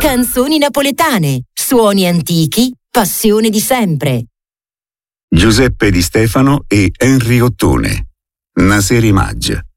Canzoni napoletane, suoni antichi, passione di sempre. Giuseppe Di Stefano e Henry Ottone. Naseri Maggia.